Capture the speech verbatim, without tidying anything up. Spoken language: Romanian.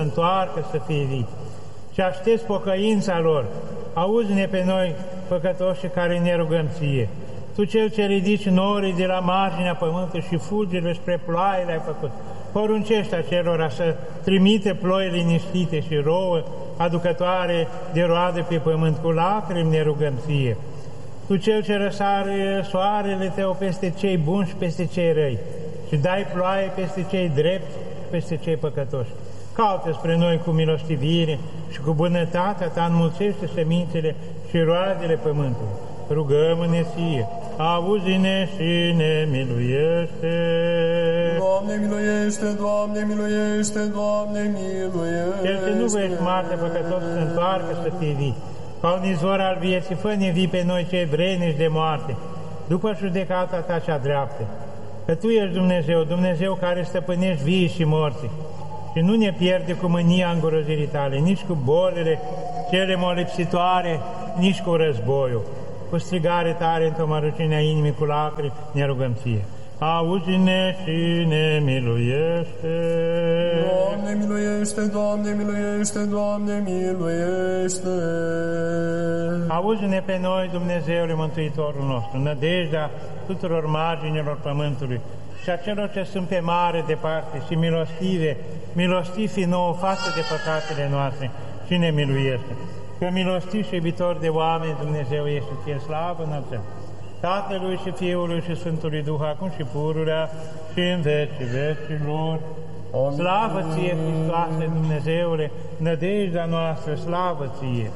întoarcă să fie vii. Și aștept pocăința lor. Auzi-ne pe noi, păcătoși, care ne rugăm ție. Tu cel ce ridici norii de la marginea pământului și fulgerile spre ploaie le-ai făcut. Poruncește acelora să trimite ploi liniștite și rouă, aducătoare de roade pe pământ, cu lacrimi ne rugăm ție. Tu cel ce răsare soarele tău peste cei buni și peste cei răi și dai ploaie peste cei drepți și peste cei păcătoși. Caută spre noi cu milostivire și cu bunătatea ta înmulțește semințele și roadele pământului. Rugăm-ne ție, auzi-ne și ne miluiește. Doamne miluiește, Doamne miluiește, Doamne miluiește. Cel ce nu văiești moarte păcătos să întoarcă să fie vii. Ca un izvor al vieții, fă-ne vii pe noi cei vrenici de moarte, după judecata ta cea dreaptă. Că tu ești Dumnezeu, Dumnezeu care stăpânești vii și morții. Și nu ne pierde cu mânia îngrozirii tale, nici cu bolile cele molipsitoare, nici cu războiul. Cu strigare tare într-o mărăcinea inimii, cu lacrimi, ne rugăm ție. Auzi-ne și ne miluiește. Doamne miluiește, Doamne miluiește, Doamne miluiește. Auzi-ne pe noi, Dumnezeule Mântuitorul nostru, nădejdea tuturor marginilor pământului și a celor ce sunt pe mare departe și milostive, milostivi nouă față de păcatele noastre și ne miluiește. Că milostiv și iubitor de oameni Dumnezeu este, ție slavă înălțăm Tatălui și Fiului și Sfântului Duh, acum și pururea și în vecii vecilor. Slavă ție, Hristoase Dumnezeule, nădejdea noastră, slavă ție!